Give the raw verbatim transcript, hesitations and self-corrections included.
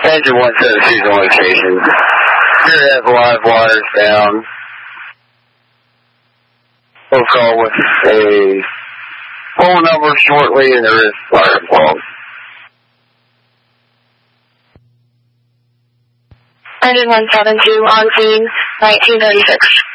Engine one seven six on location. Here have live wires down. We'll call with a phone number shortly, and there is fire involved. Engine one seven two on scene, nineteen thirty-six.